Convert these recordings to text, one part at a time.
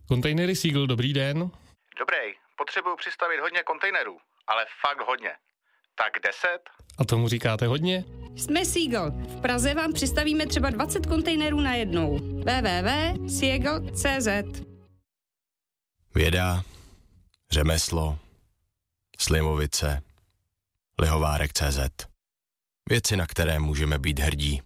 Kontejnery Seagull, dobrý den. Dobrý, potřebuju přistavit hodně kontejnerů, ale fakt hodně. Tak 10? A tomu říkáte hodně? Jsme Seagull. V Praze vám přistavíme třeba 20 kontejnerů najednou. www.seagull.cz. Věda, řemeslo, slivovice, lihovárek.cz. Věci, na které můžeme být hrdí.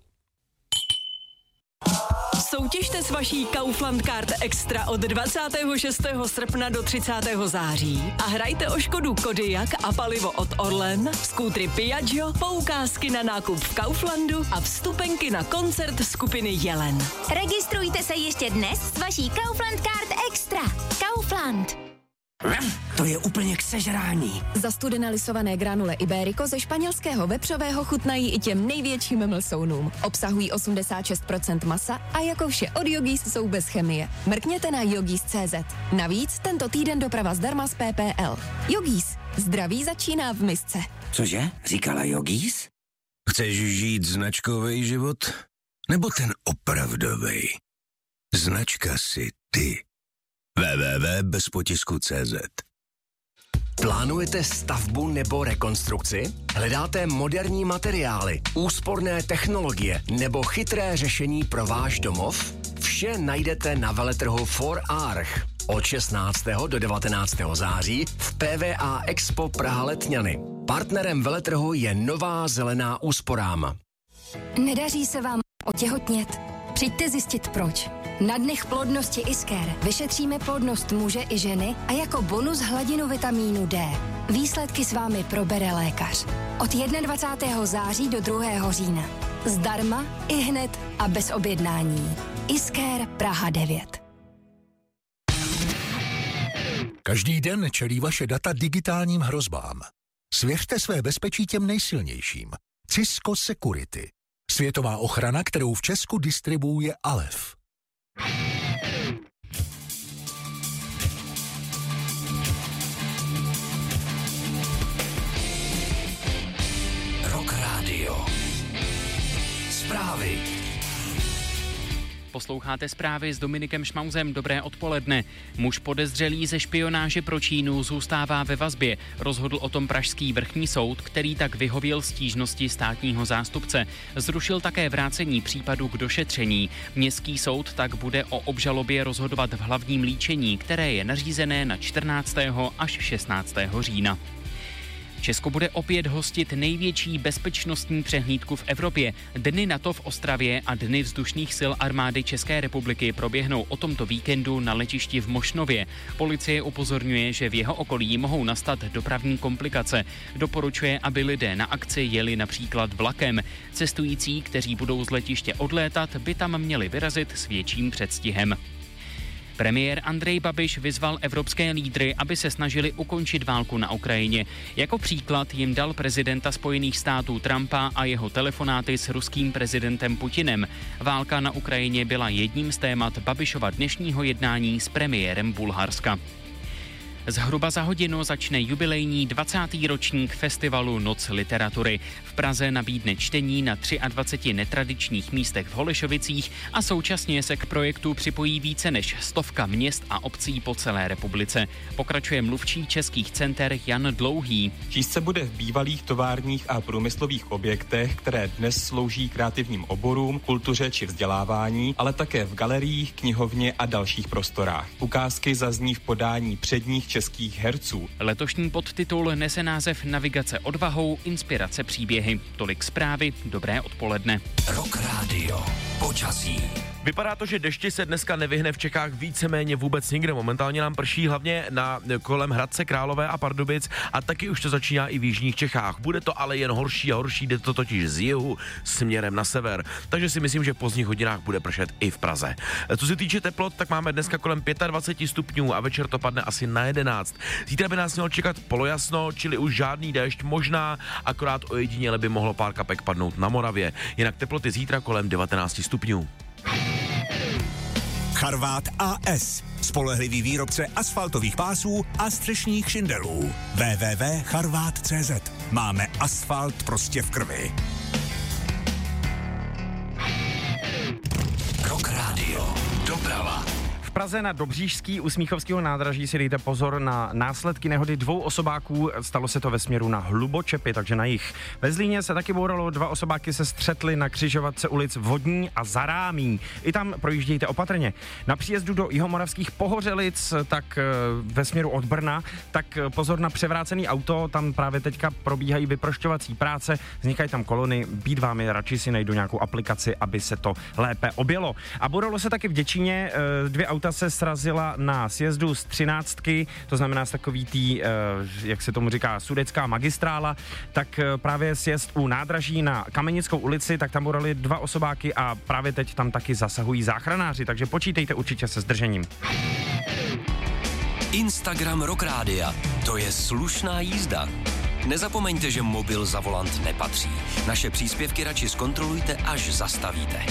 Soutěžte s vaší Kaufland Card Extra od 26. srpna do 30. září a hrajte o Škodu Kodiaq a palivo od Orlen, skútry Piaggio, poukázky na nákup v Kauflandu a vstupenky na koncert skupiny Jelen. Registrujte se ještě dnes s vaší Kaufland Card Extra. Kaufland. To je úplně k sežrání. Zastudené lisované granule Iberico ze španělského vepřového chutnají i těm největším mlsounům. Obsahují 86% masa a jako vše od Yogis jsou bez chemie. Mrkněte na yogis.cz. Navíc tento týden doprava zdarma z PPL. Yogis. Zdraví začíná v misce. Cože? Říkala Yogis? Chceš žít značkový život? Nebo ten opravdový? Značka si ty. www.bezpotisku.cz. Plánujete stavbu nebo rekonstrukci? Hledáte moderní materiály, úsporné technologie nebo chytré řešení pro váš domov? Vše najdete na veletrhu 4Arch od 16. do 19. září v PVA Expo Praha Letňany. Partnerem veletrhu je Nová zelená úsporám. Nedaří se vám otěhotnět? Přijďte zjistit proč. Na dnech plodnosti Isker vyšetříme plodnost muže i ženy a jako bonus hladinu vitamínu D. Výsledky s vámi probere lékař. Od 21. září do 2. října. Zdarma, ihned a bez objednání. Isker Praha 9. Každý den čelí vaše data digitálním hrozbám. Svěřte své bezpečí těm nejsilnějším. Cisco Security. Světová ochrana, kterou v Česku distribuuje Alef. Rock Radio. Zprávy. Posloucháte zprávy s Dominikem Šmauzem. Dobré odpoledne. Muž podezřelý ze špionáže pro Čínu zůstává ve vazbě. Rozhodl o tom pražský vrchní soud, který tak vyhověl stížnosti státního zástupce. Zrušil také vrácení případu k došetření. Městský soud tak bude o obžalobě rozhodovat v hlavním líčení, které je nařízené na 14. až 16. října. Česko bude opět hostit největší bezpečnostní přehlídku v Evropě. Dny NATO v Ostravě a Dny vzdušných sil armády České republiky proběhnou o tomto víkendu na letišti v Mošnově. Policie upozorňuje, že v jeho okolí mohou nastat dopravní komplikace. Doporučuje, aby lidé na akci jeli například vlakem. Cestující, kteří budou z letiště odlétat, by tam měli vyrazit s větším předstihem. Premiér Andrej Babiš vyzval evropské lídry, aby se snažili ukončit válku na Ukrajině. Jako příklad jim dal prezidenta Spojených států Trumpa a jeho telefonáty s ruským prezidentem Putinem. Válka na Ukrajině byla jedním z témat Babišova dnešního jednání s premiérem Bulharska. Zhruba za hodinu začne jubilejní 20. ročník festivalu Noc literatury. V Praze nabídne čtení na 23 netradičních místech v Holešovicích a současně se k projektu připojí více než 100 měst a obcí po celé republice. Pokračuje mluvčí českých center Jan Dlouhý. Číst se bude v bývalých továrních a průmyslových objektech, které dnes slouží kreativním oborům, kultuře či vzdělávání, ale také v galeriích, knihovně a dalších prostorách. Ukázky zazní v podání předních českých herců. Letošní podtitul nese název Navigace odvahou, inspirace příběhy. Tolik zprávy, dobré odpoledne. Rock Radio. Počasí. Vypadá to, že dešti se dneska nevyhne v Čechách víceméně vůbec nikde. Momentálně nám prší hlavně kolem Hradce Králové a Pardubic a taky už to začíná i v jižních Čechách. Bude to ale jen horší a horší, jde to totiž z jihu směrem na sever. Takže si myslím, že v pozdních hodinách bude pršet i v Praze. Co se týče teplot, tak máme dneska kolem 25 stupňů a večer to padne asi na 11. Zítra by nás mělo čekat polojasno, čili už žádný déšť, možná akorát ojediněle by mohlo pár kapek padnout na Moravě. Jinak teploty zítra kolem 19 stupňů. Charvát AS. Spolehlivý výrobce asfaltových pásů a střešních šindelů. www.charvat.cz. Máme asfalt prostě v krvi. Rock Radio. Doprava. Praze na Dobříšský u Smíchovského nádraží si dejte pozor na následky nehody 2 osobáků. Stalo se to ve směru na Hlubočepy, takže na jih. Ve Zlíně se taky bouralo, 2 osobáky se střetly na křižovatce ulic Vodní a Zarámí. I tam projíždějte opatrně. Na příjezdu do Jihomoravských Pohořelic, tak ve směru od Brna, tak pozor na převrácený auto, tam právě teďka probíhají vyprošťovací práce, vznikají tam kolony, být vám je, radši si najdu nějakou aplikaci, aby se to lépe objelo. A bouralo se taky v Děčíně, 2 auta se srazila na sjezdu z 13, to znamená z takový tý, jak se tomu říká, sudecká magistrála, tak právě sjezd u nádraží na Kamenickou ulici, tak tam bourali 2 osobáky a právě teď tam taky zasahují záchranáři, takže počítejte určitě se zdržením. Instagram Rock Rádia. To je slušná jízda. Nezapomeňte, že mobil za volant nepatří. Naše příspěvky radši zkontrolujte, až zastavíte.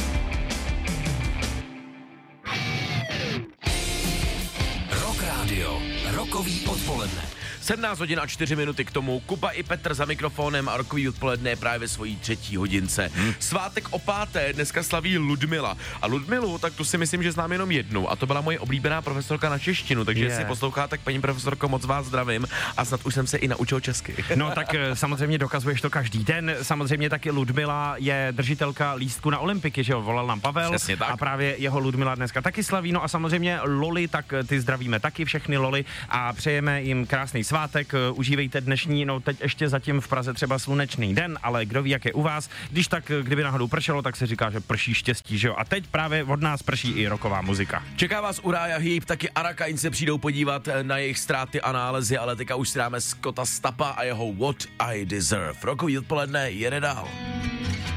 Rock Rádio. Rokový odpoledne. 17 hodin a 4 minuty k tomu. Kuba i Petr za mikrofonem a rokový odpoledne je právě ve svojí 3. hodince. Svátek o 5. dneska slaví Ludmila. A Ludmilu, tak tu si myslím, že znám jenom jednu. A to byla moje oblíbená profesorka na češtinu. Takže jestli posloucháte, tak paní profesorko, moc vás zdravím. A snad už jsem se i naučil česky. No tak samozřejmě dokazuješ to každý den. Samozřejmě taky Ludmila je držitelka lístku na olympiky, že jo? Volal nám Pavel. A právě jeho Ludmila dneska taky slaví. No a samozřejmě Loli, tak ty zdravíme taky všechny Loli a přejeme jim krásný svátek. Užívejte dnešní, no teď ještě zatím v Praze třeba slunečný den, ale kdo ví, jak je u vás. Když tak, kdyby náhodou pršelo, tak se říká, že prší štěstí, že jo? A teď právě od nás prší i rocková muzika. Čeká vás Uriah Heep, taky Arakain se přijdou podívat na jejich ztráty a nálezy, ale teďka už si dáme Scotta Stappa a jeho What I Deserve. Rockový odpoledne jede dál.